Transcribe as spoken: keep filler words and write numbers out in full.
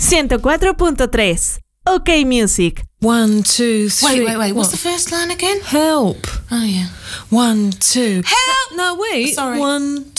ciento cuatro punto tres. OK Music. One, two, three. Wait, wait, wait. What's What? the first line again? Help. Oh, yeah. One, two. Help! No, wait. Sorry. One,